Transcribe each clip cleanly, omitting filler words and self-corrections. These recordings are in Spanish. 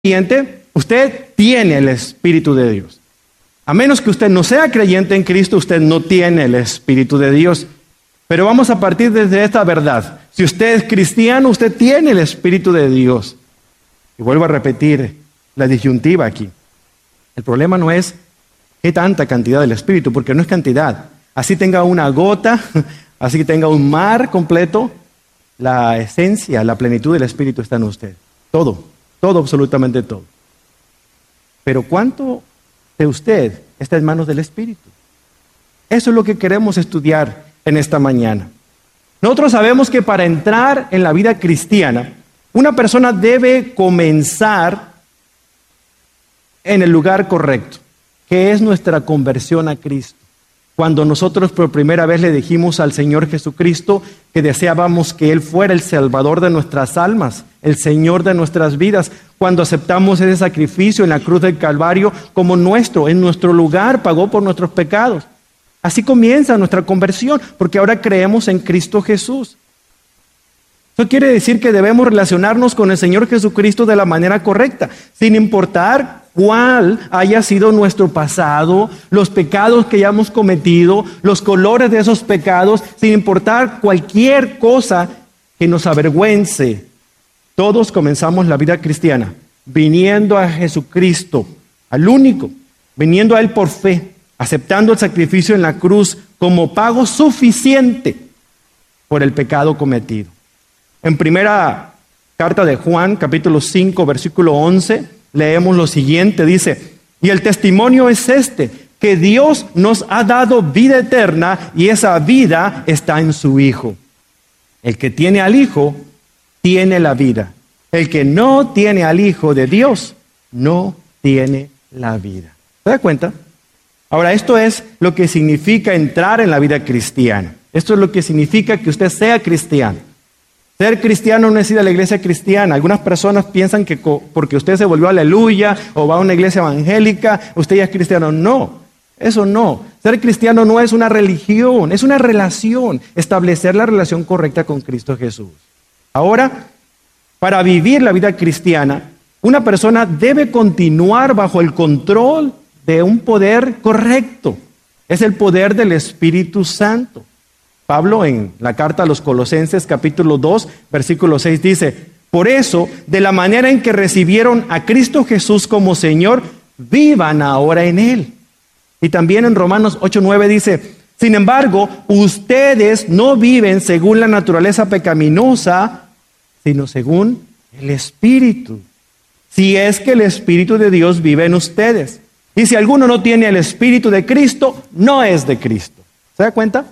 creyente, usted tiene el Espíritu de Dios. A menos que usted no sea creyente en Cristo, usted no tiene el Espíritu de Dios. Pero vamos a partir desde esta verdad. Si usted es cristiano, usted tiene el Espíritu de Dios. Y vuelvo a repetir la disyuntiva aquí. El problema no es qué tanta cantidad del Espíritu, porque no es cantidad. Así tenga una gota, así que tenga un mar completo, la esencia, la plenitud del Espíritu está en usted. Todo, absolutamente todo. Pero ¿cuánto de usted está en manos del Espíritu? Eso es lo que queremos estudiar en esta mañana. Nosotros sabemos que para entrar en la vida cristiana, una persona debe comenzar en el lugar correcto, que es nuestra conversión a Cristo. Cuando nosotros por primera vez le dijimos al Señor Jesucristo que deseábamos que Él fuera el Salvador de nuestras almas, el Señor de nuestras vidas, cuando aceptamos ese sacrificio en la cruz del Calvario como nuestro, en nuestro lugar, pagó por nuestros pecados. Así comienza nuestra conversión, porque ahora creemos en Cristo Jesús. Eso quiere decir que debemos relacionarnos con el Señor Jesucristo de la manera correcta, sin importar cuál haya sido nuestro pasado, los pecados que hayamos cometido, los colores de esos pecados, sin importar cualquier cosa que nos avergüence. Todos comenzamos la vida cristiana viniendo a Jesucristo, al único, viniendo a Él por fe, aceptando el sacrificio en la cruz como pago suficiente por el pecado cometido. En primera carta de Juan, capítulo 5, versículo 11, leemos lo siguiente, dice, y el testimonio es este, que Dios nos ha dado vida eterna y esa vida está en su Hijo. El que tiene al Hijo, tiene la vida. El que no tiene al Hijo de Dios, no tiene la vida. ¿Se da cuenta? Ahora, esto es lo que significa entrar en la vida cristiana. Esto es lo que significa que usted sea cristiano. Ser cristiano no es ir a la iglesia cristiana. Algunas personas piensan que porque usted se volvió aleluya o va a una iglesia evangélica, usted ya es cristiano. No, eso no. Ser cristiano no es una religión, es una relación. Establecer la relación correcta con Cristo Jesús. Ahora, para vivir la vida cristiana, una persona debe continuar bajo el control de un poder correcto. Es el poder del Espíritu Santo. Pablo en la carta a los Colosenses capítulo 2, versículo 6 dice, por eso, de la manera en que recibieron a Cristo Jesús como Señor, vivan ahora en Él. Y también en Romanos 8, 9 dice, sin embargo, ustedes no viven según la naturaleza pecaminosa, sino según el Espíritu. Si es que el Espíritu de Dios vive en ustedes. Y si alguno no tiene el Espíritu de Cristo, no es de Cristo. ¿Se da cuenta?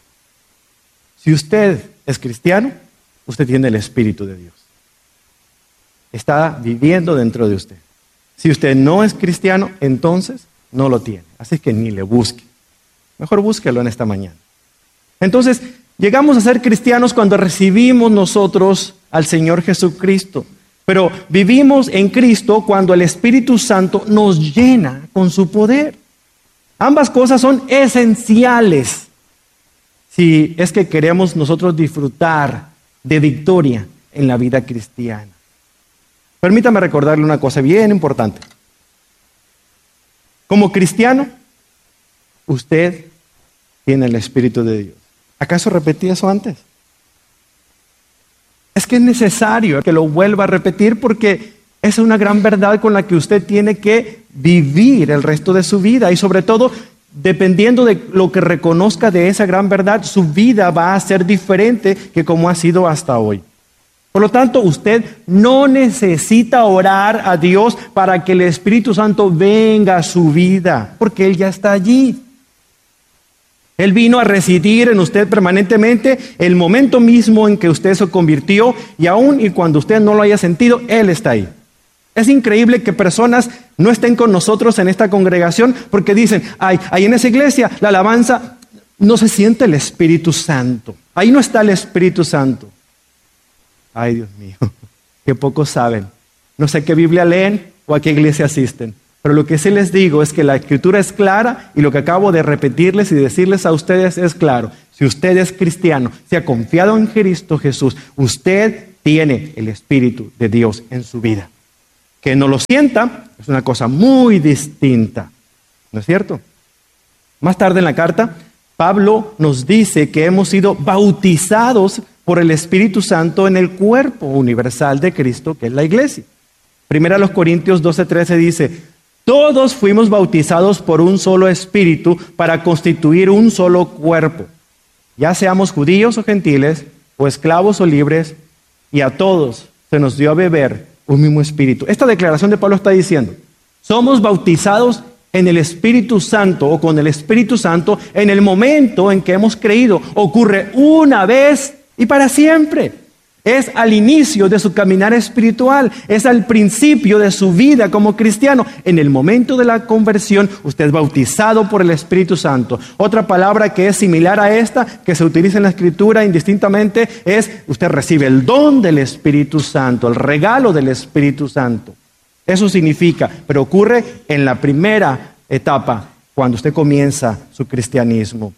Si usted es cristiano, usted tiene el Espíritu de Dios. Está viviendo dentro de usted. Si usted no es cristiano, entonces no lo tiene. Así que ni le busque. Mejor búsquelo en esta mañana. Entonces, llegamos a ser cristianos cuando recibimos nosotros al Señor Jesucristo. Pero vivimos en Cristo cuando el Espíritu Santo nos llena con su poder. Ambas cosas son esenciales si es que queremos nosotros disfrutar de victoria en la vida cristiana. Permítame recordarle una cosa bien importante. Como cristiano, usted tiene el Espíritu de Dios. ¿Acaso repetí eso antes? Es que es necesario que lo vuelva a repetir porque esa es una gran verdad con la que usted tiene que vivir el resto de su vida y sobre todo, dependiendo de lo que reconozca de esa gran verdad, su vida va a ser diferente que como ha sido hasta hoy. Por lo tanto, usted no necesita orar a Dios para que el Espíritu Santo venga a su vida, porque Él ya está allí. Él vino a residir en usted permanentemente el momento mismo en que usted se convirtió y aún y cuando usted no lo haya sentido, Él está ahí. Es increíble que personas no estén con nosotros en esta congregación porque dicen, ay, ahí en esa iglesia la alabanza no se siente el Espíritu Santo. Ahí no está el Espíritu Santo. Ay, Dios mío, que pocos saben. No sé qué Biblia leen o a qué iglesia asisten. Pero lo que sí les digo es que la Escritura es clara y lo que acabo de repetirles y decirles a ustedes es claro. Si usted es cristiano, si ha confiado en Cristo Jesús, usted tiene el Espíritu de Dios en su vida. que no lo sienta es una cosa muy distinta. ¿No es cierto? Más tarde en la carta, Pablo nos dice que hemos sido bautizados por el Espíritu Santo en el cuerpo universal de Cristo, que es la iglesia. Primera a los Corintios 12:13 dice: todos fuimos bautizados por un solo espíritu para constituir un solo cuerpo, ya seamos judíos o gentiles, o esclavos o libres, y a todos se nos dio a beber un mismo espíritu. Esta declaración de Pablo está diciendo: somos bautizados en el Espíritu Santo o con el Espíritu Santo en el momento en que hemos creído. Ocurre una vez y para siempre. Es al inicio de su caminar espiritual, es al principio de su vida como cristiano. En el momento de la conversión, usted es bautizado por el Espíritu Santo. Otra palabra que es similar a esta, que se utiliza en la Escritura indistintamente, es usted recibe el don del Espíritu Santo, el regalo del Espíritu Santo. Eso significa, pero ocurre en la primera etapa, cuando usted comienza su cristianismo.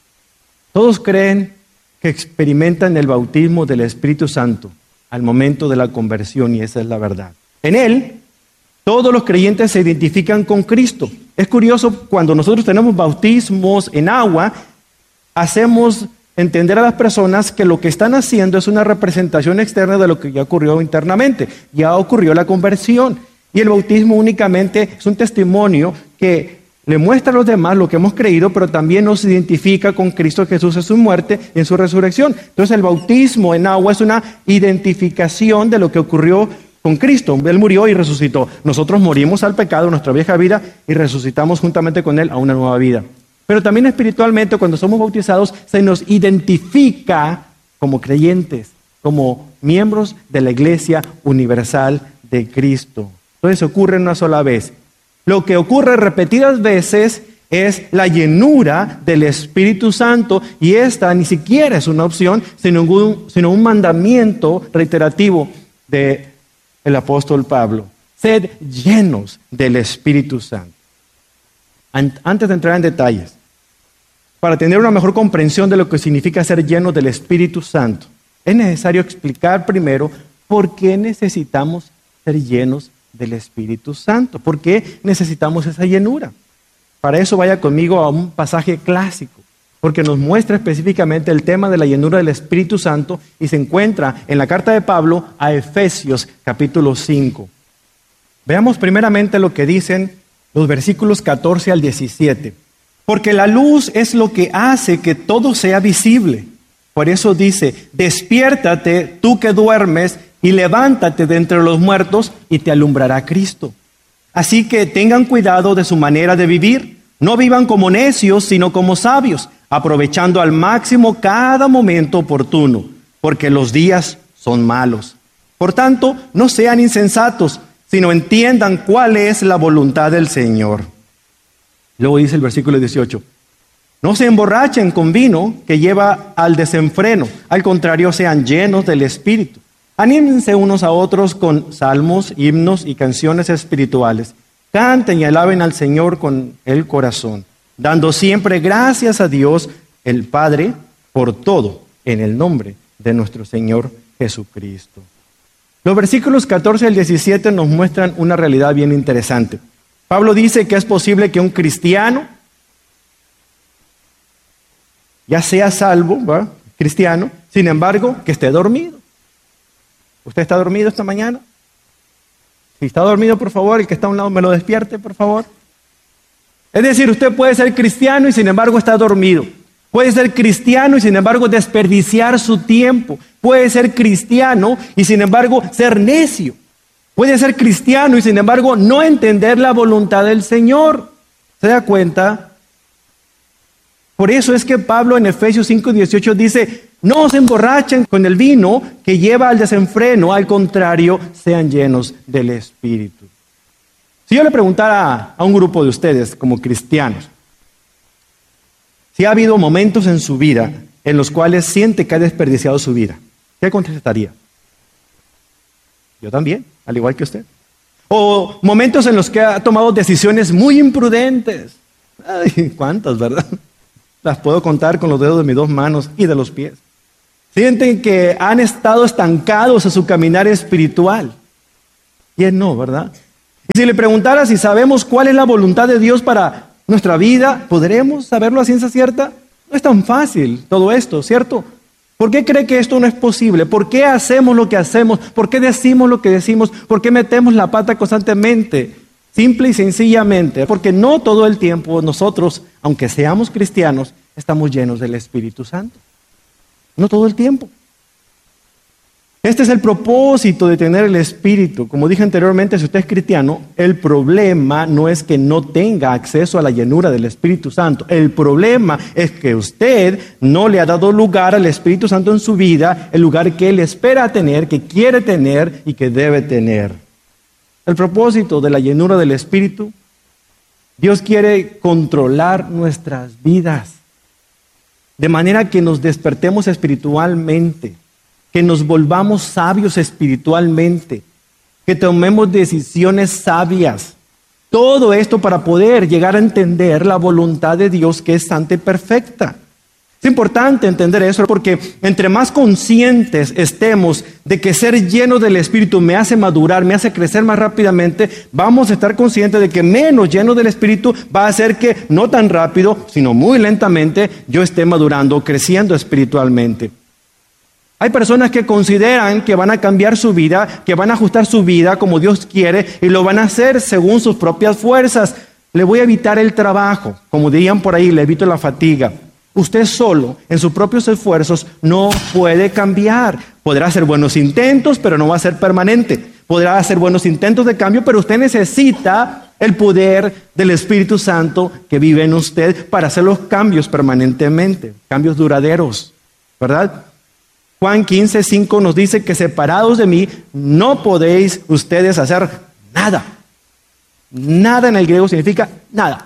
Todos creen que experimentan el bautismo del Espíritu Santo al momento de la conversión, y esa es la verdad. En Él, todos los creyentes se identifican con Cristo. Es curioso, cuando nosotros tenemos bautismos en agua, hacemos entender a las personas que lo que están haciendo es una representación externa de lo que ya ocurrió internamente. Ya ocurrió la conversión, y el bautismo únicamente es un testimonio que le muestra a los demás lo que hemos creído, pero también nos identifica con Cristo Jesús en su muerte y en su resurrección. Entonces el bautismo en agua es una identificación de lo que ocurrió con Cristo. Él murió y resucitó. Nosotros morimos al pecado, nuestra vieja vida, y resucitamos juntamente con Él a una nueva vida. Pero también espiritualmente, cuando somos bautizados, se nos identifica como creyentes, como miembros de la Iglesia Universal de Cristo. Entonces ocurre una sola vez. Lo que ocurre repetidas veces es la llenura del Espíritu Santo, y esta ni siquiera es una opción, sino un mandamiento reiterativo del apóstol Pablo. Sed llenos del Espíritu Santo. Antes de entrar en detalles, para tener una mejor comprensión de lo que significa ser llenos del Espíritu Santo, es necesario explicar primero por qué necesitamos ser llenos del Espíritu Santo. ¿Por qué necesitamos esa llenura? Para eso vaya conmigo a un pasaje clásico, porque nos muestra específicamente el tema de la llenura del Espíritu Santo, y se encuentra en la carta de Pablo a Efesios capítulo 5. Veamos primeramente lo que dicen los versículos 14 al 17. Porque la luz es lo que hace que todo sea visible. Por eso dice: despiértate tú que duermes, y levántate de entre los muertos, y te alumbrará Cristo. Así que tengan cuidado de su manera de vivir. No vivan como necios, sino como sabios, aprovechando al máximo cada momento oportuno, porque los días son malos. Por tanto, no sean insensatos, sino entiendan cuál es la voluntad del Señor. Luego dice el versículo 18: no se emborrachen con vino, que lleva al desenfreno. Al contrario, sean llenos del Espíritu. Anímense unos a otros con salmos, himnos y canciones espirituales. Canten y alaben al Señor con el corazón, dando siempre gracias a Dios el Padre por todo, en el nombre de nuestro Señor Jesucristo. Los versículos 14 al 17 nos muestran una realidad bien interesante. Pablo dice que es posible que un cristiano ya sea salvo, ¿va? Cristiano, sin embargo, que esté dormido. ¿Usted está dormido esta mañana? Si está dormido, por favor, el que está a un lado me lo despierte, por favor. Es decir, usted puede ser cristiano y sin embargo está dormido. Puede ser cristiano y sin embargo desperdiciar su tiempo. Puede ser cristiano y sin embargo ser necio. Puede ser cristiano y sin embargo no entender la voluntad del Señor. ¿Se da cuenta? Por eso es que Pablo en Efesios 5:18 dice: no se emborrachen con el vino que lleva al desenfreno, al contrario, sean llenos del Espíritu. Si yo le preguntara a un grupo de ustedes como cristianos, si ha habido momentos en su vida en los cuales siente que ha desperdiciado su vida, ¿qué contestaría? Yo también, al igual que usted. O momentos en los que ha tomado decisiones muy imprudentes. Ay, ¿cuántas, verdad? Las puedo contar con los dedos de mis dos manos y de los pies. Sienten que han estado estancados en su caminar espiritual. Y él no, ¿verdad? Y si le preguntara si sabemos cuál es la voluntad de Dios para nuestra vida, ¿podremos saberlo a ciencia cierta? No es tan fácil todo esto, ¿cierto? ¿Por qué cree que esto no es posible? ¿Por qué hacemos lo que hacemos? ¿Por qué decimos lo que decimos? ¿Por qué metemos la pata constantemente? Simple y sencillamente, porque no todo el tiempo nosotros, aunque seamos cristianos, estamos llenos del Espíritu Santo. No todo el tiempo. Este es el propósito de tener el Espíritu. Como dije anteriormente, si usted es cristiano, el problema no es que no tenga acceso a la llenura del Espíritu Santo. El problema es que usted no le ha dado lugar al Espíritu Santo en su vida, el lugar que Él espera tener, que quiere tener y que debe tener. El propósito de la llenura del Espíritu, Dios quiere controlar nuestras vidas, de manera que nos despertemos espiritualmente, que nos volvamos sabios espiritualmente, que tomemos decisiones sabias. Todo esto para poder llegar a entender la voluntad de Dios que es santa y perfecta. Es importante entender eso porque entre más conscientes estemos de que ser lleno del Espíritu me hace madurar, me hace crecer más rápidamente, vamos a estar conscientes de que menos lleno del Espíritu va a hacer que no tan rápido, sino muy lentamente yo esté madurando, creciendo espiritualmente. Hay personas que consideran que van a cambiar su vida, que van a ajustar su vida como Dios quiere y lo van a hacer según sus propias fuerzas. Le voy a evitar el trabajo, como dirían por ahí, le evito la fatiga. Usted solo, en sus propios esfuerzos, no puede cambiar. Podrá hacer buenos intentos, pero no va a ser permanente. Podrá hacer buenos intentos de cambio, pero usted necesita el poder del Espíritu Santo que vive en usted para hacer los cambios permanentemente, cambios duraderos, ¿verdad? Juan 15:5 nos dice que separados de mí no podéis ustedes hacer nada. Nada en el griego significa nada.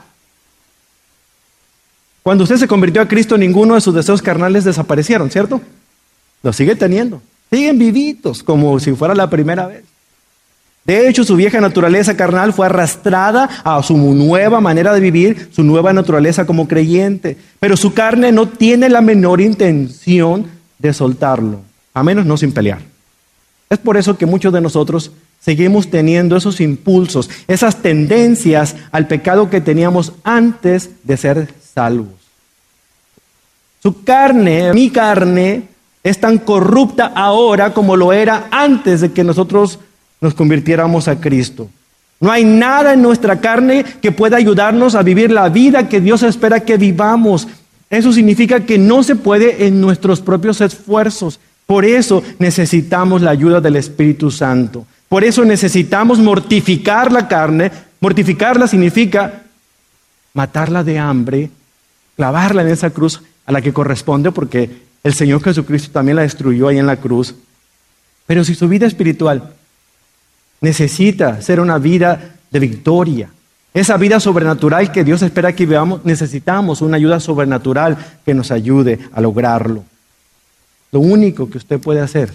Cuando usted se convirtió a Cristo, ninguno de sus deseos carnales desaparecieron, ¿cierto? Los sigue teniendo. Siguen vivitos como si fuera la primera vez. De hecho, su vieja naturaleza carnal fue arrastrada a su nueva manera de vivir, su nueva naturaleza como creyente. Pero su carne no tiene la menor intención de soltarlo, a menos no sin pelear. Es por eso que muchos de nosotros seguimos teniendo esos impulsos, esas tendencias al pecado que teníamos antes de ser salvos. Su carne, mi carne, es tan corrupta ahora como lo era antes de que nosotros nos convirtiéramos a Cristo. No hay nada en nuestra carne que pueda ayudarnos a vivir la vida que Dios espera que vivamos. Eso significa que no se puede en nuestros propios esfuerzos. Por eso necesitamos la ayuda del Espíritu Santo. Por eso necesitamos mortificar la carne. Mortificarla significa matarla de hambre, clavarla en esa cruz a la que corresponde, porque el Señor Jesucristo también la destruyó ahí en la cruz. Pero si su vida espiritual necesita ser una vida de victoria, esa vida sobrenatural que Dios espera que vivamos, necesitamos una ayuda sobrenatural que nos ayude a lograrlo. Lo único que usted puede hacer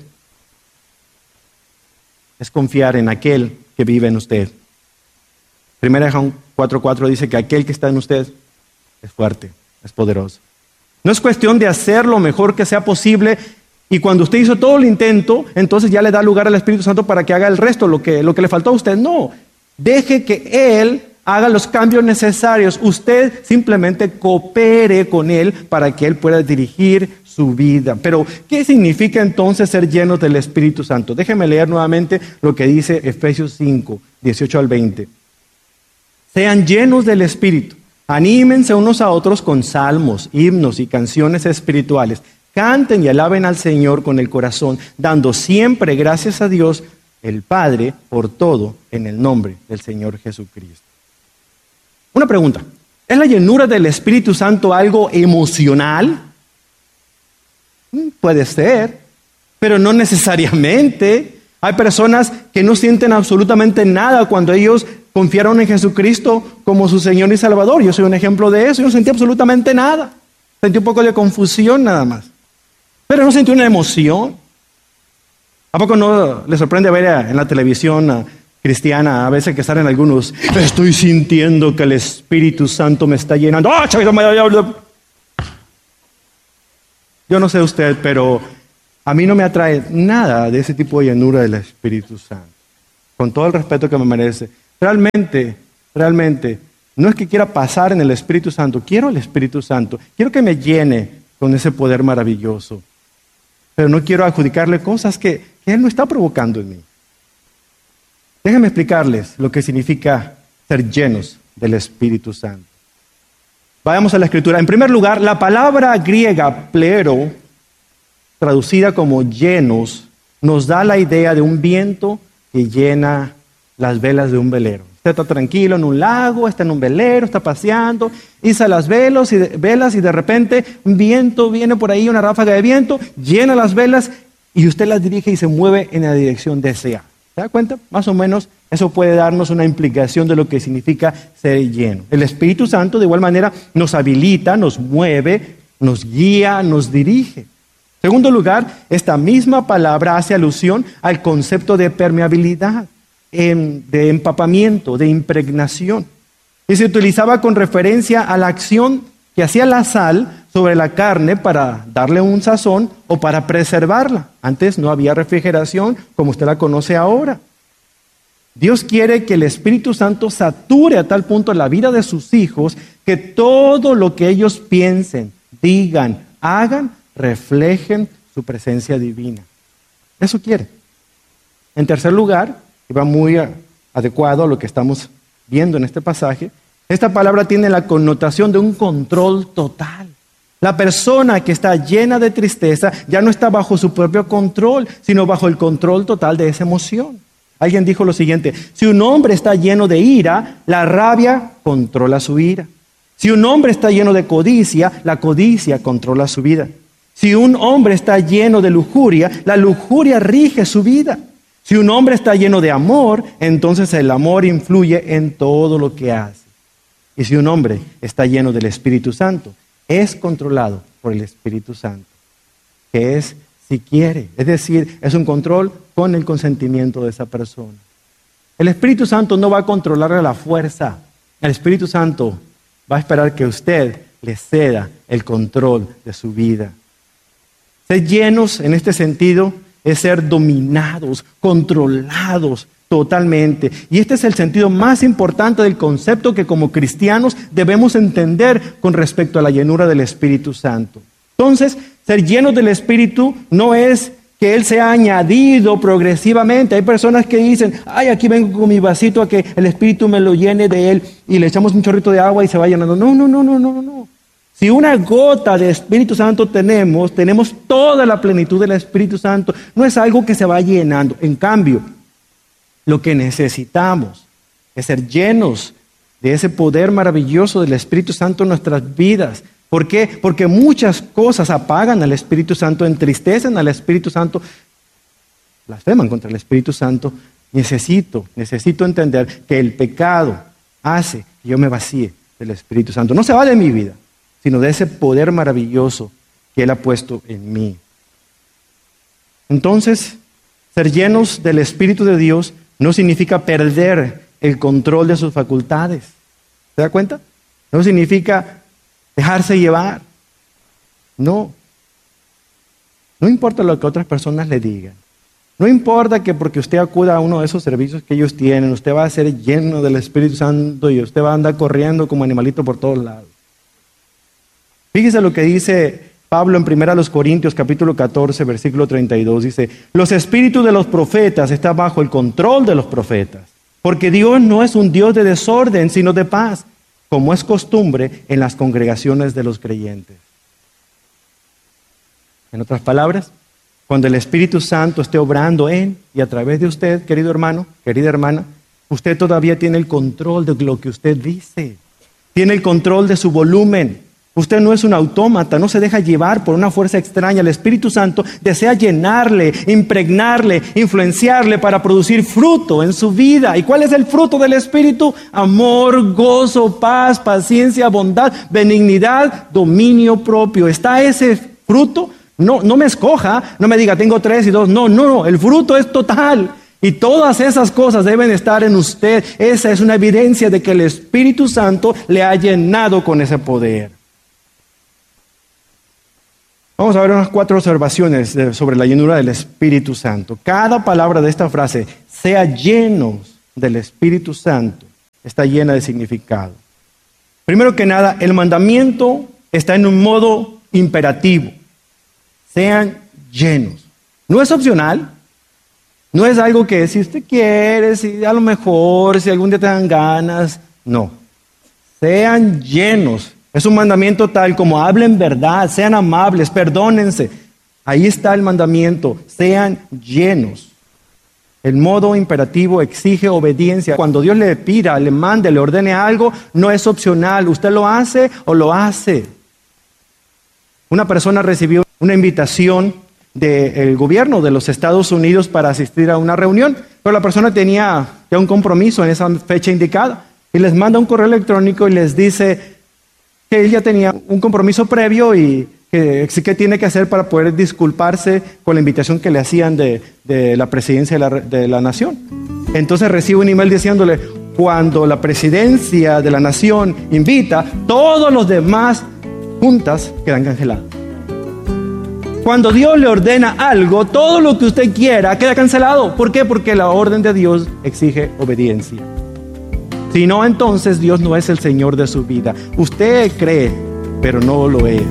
es confiar en aquel que vive en usted. 1 Juan 4:4 dice que aquel que está en usted es fuerte, es poderoso. No es cuestión de hacer lo mejor que sea posible y cuando usted hizo todo el intento, entonces ya le da lugar al Espíritu Santo para que haga el resto, lo que le faltó a usted. No, deje que Él haga los cambios necesarios. Usted simplemente coopere con Él para que Él pueda dirigir su vida. Pero, ¿qué significa entonces ser llenos del Espíritu Santo? Déjeme leer nuevamente lo que dice Efesios 5, 18 al 20. Sean llenos del Espíritu. Anímense unos a otros con salmos, himnos y canciones espirituales. Canten y alaben al Señor con el corazón, dando siempre gracias a Dios, el Padre, por todo, en el nombre del Señor Jesucristo. Una pregunta. ¿Es la llenura del Espíritu Santo algo emocional? Puede ser, pero no necesariamente. Hay personas que no sienten absolutamente nada cuando ellos confiaron en Jesucristo como su Señor y Salvador. Yo soy un ejemplo de eso. Yo no sentí absolutamente nada. Sentí un poco de confusión nada más. Pero no sentí una emoción. ¿A poco no le sorprende ver en la televisión cristiana a veces que salen algunos? Estoy sintiendo que el Espíritu Santo me está llenando. Yo no sé usted, pero a mí no me atrae nada de ese tipo de llenura del Espíritu Santo. Con todo el respeto que me merece. Realmente, no es que quiera pasar en el Espíritu Santo, quiero el Espíritu Santo, quiero que me llene con ese poder maravilloso, pero no quiero adjudicarle cosas que Él no está provocando en mí. Déjenme explicarles lo que significa ser llenos del Espíritu Santo. Vayamos a la Escritura. En primer lugar, la palabra griega plero, traducida como llenos, nos da la idea de un viento que llena las velas de un velero. Usted está tranquilo en un lago, está en un velero, está paseando, iza las velas y de repente un viento viene por ahí, una ráfaga de viento, llena las velas y usted las dirige y se mueve en la dirección deseada. ¿Se da cuenta? Más o menos eso puede darnos una implicación de lo que significa ser lleno. El Espíritu Santo de igual manera nos habilita, nos mueve, nos guía, nos dirige. En segundo lugar, esta misma palabra hace alusión al concepto de permeabilidad, de empapamiento, de impregnación. Y se utilizaba con referencia a la acción que hacía la sal sobre la carne para darle un sazón o para preservarla. Antes no había refrigeración como usted la conoce ahora. Dios quiere que el Espíritu Santo sature a tal punto la vida de sus hijos que todo lo que ellos piensen, digan, hagan, reflejen su presencia divina. Eso quiere. En tercer lugar, y va muy adecuado a lo que estamos viendo en este pasaje, esta palabra tiene la connotación de un control total. La persona que está llena de tristeza ya no está bajo su propio control, sino bajo el control total de esa emoción. Alguien dijo lo siguiente: si un hombre está lleno de ira, la rabia controla su ira. Si un hombre está lleno de codicia, la codicia controla su vida. Si un hombre está lleno de lujuria, la lujuria rige su vida. Si un hombre está lleno de amor, entonces el amor influye en todo lo que hace. Y si un hombre está lleno del Espíritu Santo, es controlado por el Espíritu Santo, que es si quiere. Es decir, es un control con el consentimiento de esa persona. El Espíritu Santo no va a controlar a la fuerza. El Espíritu Santo va a esperar que usted le ceda el control de su vida. Ser llenos en este sentido es ser dominados, controlados totalmente. Y este es el sentido más importante del concepto que como cristianos debemos entender con respecto a la llenura del Espíritu Santo. Entonces, ser llenos del Espíritu no es que Él sea añadido progresivamente. Hay personas que dicen, ay, aquí vengo con mi vasito a que el Espíritu me lo llene de Él y le echamos un chorrito de agua y se va llenando. No. Si una gota de Espíritu Santo tenemos toda la plenitud del Espíritu Santo. No es algo que se va llenando. En cambio, lo que necesitamos es ser llenos de ese poder maravilloso del Espíritu Santo en nuestras vidas. ¿Por qué? Porque muchas cosas apagan al Espíritu Santo, entristecen al Espíritu Santo, blasfeman contra el Espíritu Santo. Necesito entender que el pecado hace que yo me vacíe del Espíritu Santo. No se va de mi vida, sino de ese poder maravilloso que Él ha puesto en mí. Entonces, ser llenos del Espíritu de Dios no significa perder el control de sus facultades. ¿Se da cuenta? No significa dejarse llevar. No importa lo que otras personas le digan. No importa que porque usted acuda a uno de esos servicios que ellos tienen, usted va a ser lleno del Espíritu Santo y usted va a andar corriendo como animalito por todos lados. Fíjese lo que dice Pablo en 1 Corintios capítulo 14, versículo 32. Dice, los espíritus de los profetas están bajo el control de los profetas, porque Dios no es un Dios de desorden, sino de paz, como es costumbre en las congregaciones de los creyentes. En otras palabras, cuando el Espíritu Santo esté obrando en y a través de usted, querido hermano, querida hermana, usted todavía tiene el control de lo que usted dice, tiene el control de su volumen. Usted no es un autómata, no se deja llevar por una fuerza extraña. El Espíritu Santo desea llenarle, impregnarle, influenciarle para producir fruto en su vida. ¿Y cuál es el fruto del Espíritu? Amor, gozo, paz, paciencia, bondad, benignidad, dominio propio. ¿Está ese fruto? No me escoja, no me diga tengo 3 y 2. No, el fruto es total. Y todas esas cosas deben estar en usted. Esa es una evidencia de que el Espíritu Santo le ha llenado con ese poder. Vamos a ver unas 4 observaciones sobre la llenura del Espíritu Santo. Cada palabra de esta frase, sea llenos, del Espíritu Santo está llena de significado. Primero que nada, el mandamiento está en un modo imperativo. Sean llenos. No es opcional. No es algo que si usted quiere, si a lo mejor, si algún día te dan ganas. No. Sean llenos. Es un mandamiento tal como hablen verdad, sean amables, perdónense. Ahí está el mandamiento. Sean llenos. El modo imperativo exige obediencia. Cuando Dios le pida, le mande, le ordene algo, no es opcional. Usted lo hace o lo hace. Una persona recibió una invitación del gobierno de los Estados Unidos para asistir a una reunión, pero la persona tenía ya un compromiso en esa fecha indicada y les manda un correo electrónico y les dice que él ya tenía un compromiso previo y que tiene que hacer para poder disculparse con la invitación que le hacían de la presidencia de la nación. Entonces recibe un email diciéndole, cuando la presidencia de la nación invita, todos los demás juntas quedan canceladas. Cuando Dios le ordena algo, todo lo que usted quiera queda cancelado. ¿Por qué? Porque la orden de Dios exige obediencia. Si no, entonces Dios no es el Señor de su vida. Usted cree, pero no lo es.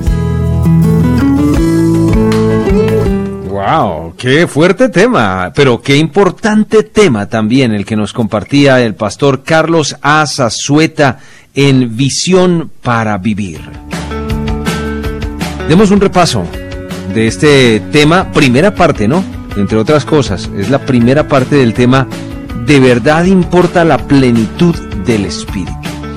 ¡Wow! ¡Qué fuerte tema! Pero qué importante tema también el que nos compartía el pastor Carlos A. Zazueta en Visión para Vivir. Demos un repaso de este tema, primera parte, ¿no? Entre otras cosas, es la primera parte del tema ¿de verdad importa la plenitud del Espíritu?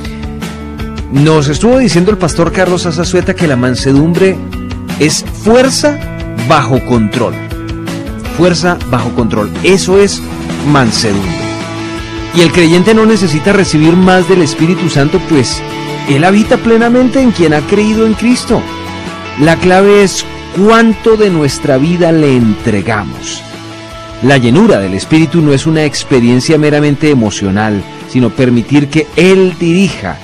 Nos estuvo diciendo el pastor Carlos A. Zazueta que la mansedumbre es fuerza bajo control. Fuerza bajo control. Eso es mansedumbre. Y el creyente no necesita recibir más del Espíritu Santo, pues él habita plenamente en quien ha creído en Cristo. La clave es cuánto de nuestra vida le entregamos. La llenura del Espíritu no es una experiencia meramente emocional, sino permitir que Él dirija,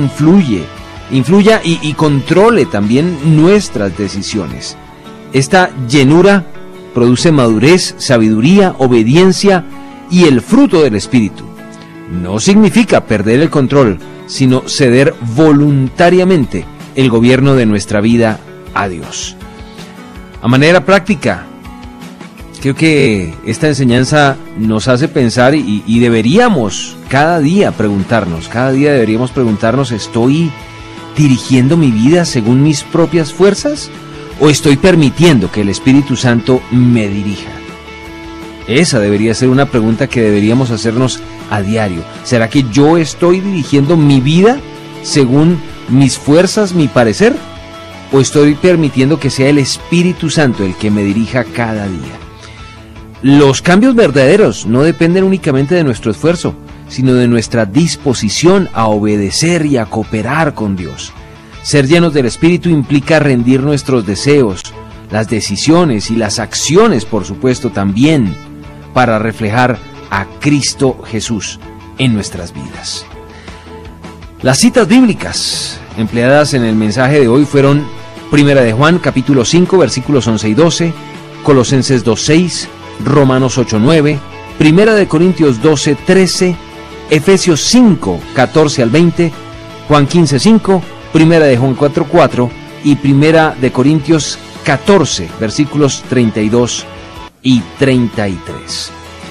influya y controle también nuestras decisiones. Esta llenura produce madurez, sabiduría, obediencia y el fruto del Espíritu. No significa perder el control, sino ceder voluntariamente el gobierno de nuestra vida a Dios. A manera práctica, creo que esta enseñanza nos hace pensar y deberíamos cada día deberíamos preguntarnos, ¿estoy dirigiendo mi vida según mis propias fuerzas o estoy permitiendo que el Espíritu Santo me dirija? Esa debería ser una pregunta que deberíamos hacernos a diario. ¿Será que yo estoy dirigiendo mi vida según mis fuerzas, mi parecer? ¿O estoy permitiendo que sea el Espíritu Santo el que me dirija cada día? Los cambios verdaderos no dependen únicamente de nuestro esfuerzo, sino de nuestra disposición a obedecer y a cooperar con Dios. Ser llenos del Espíritu implica rendir nuestros deseos, las decisiones y las acciones, por supuesto, también, para reflejar a Cristo Jesús en nuestras vidas. Las citas bíblicas empleadas en el mensaje de hoy fueron 1 de Juan, capítulo 5, versículos 11 y 12, Colosenses 2:6, Romanos 8:9, 1 de Corintios 12:13, Efesios 5, 14 al 20, Juan 15:5, 1 de Juan 4:4 y 1 de Corintios 14, versículos 32 y 33.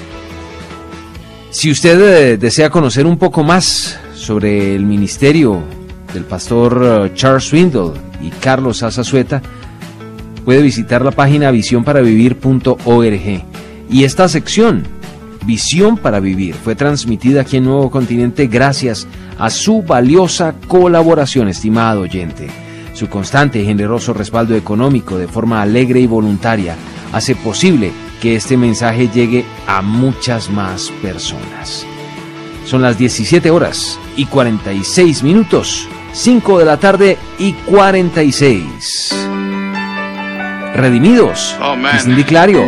Si usted desea conocer un poco más sobre el ministerio del pastor Charles Swindoll y Carlos A. Zazueta, puede visitar la página visionparavivir.org. Y esta sección, Visión para Vivir, fue transmitida aquí en Nuevo Continente gracias a su valiosa colaboración, estimado oyente. Su constante y generoso respaldo económico de forma alegre y voluntaria hace posible que este mensaje llegue a muchas más personas. Son las 17 horas y 46 minutos, 5 de la tarde y 46. Redimidos, Cristín Di-Clario.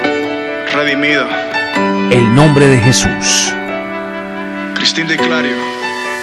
Redimido. El nombre de Jesús. Cristín Di-Clario.